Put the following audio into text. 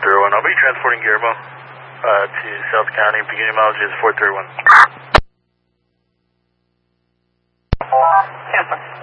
431. I'll be transporting Guillermo to South County. Beginning mileage is 431. Yes, sir.